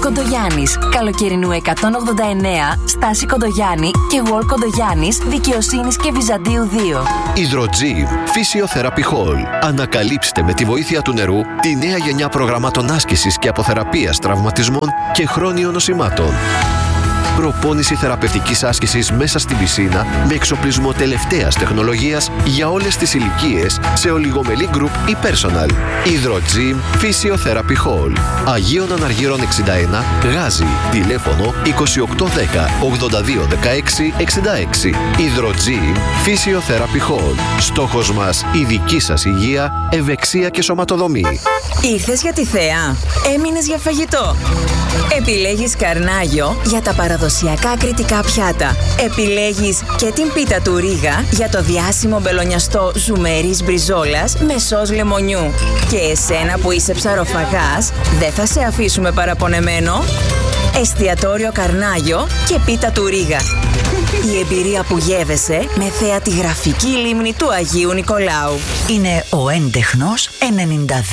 Κοντογιάννης, Καλοκαιρινού 189, Στάση Κοντογιάννη και Wall Κοντογιάννης, Δικαιοσύνης και Βυζαντίου 2. Hydrogym Physiotherapy Hall. Ανακαλύψτε με τη βοήθεια του νερού τη νέα γενιά προγραμμάτων άσκησης και αποθεραπείας τραυματισμών και χρόνιων νοσημάτων. Προπόνηση θεραπευτικής άσκησης μέσα στην πισίνα με εξοπλισμό τελευταίας τεχνολογίας για όλες τις ηλικίες σε ολιγομελή group ή personal. Hydrogym Physiotherapy Hall. Αγίων Αναργύρων 61, Γάζι. Τηλέφωνο 2810 82 16 66. Hydrogym Physiotherapy Hall. Στόχος μας η δική σας υγεία, ευεξία και σωματοδομή. Ήρθες για τη θέα, έμεινες για φαγητό. Επιλέγεις Καρνάγιο για τα παραδοσιακά κρητικά πιάτα. Επιλέγεις και την πίτα του Ρίγα για το διάσημο μπελονιαστό ζουμερής μπριζόλας με σως λεμονιού. Και εσένα που είσαι ψαροφαγάς, δεν θα σε αφήσουμε παραπονεμένο. Εστιατόριο Καρνάγιο και πίτα του Ρίγα. Η εμπειρία που γεύεσαι με θέα τη γραφική λίμνη του Αγίου Νικολάου. Είναι ο έντεχνος 92.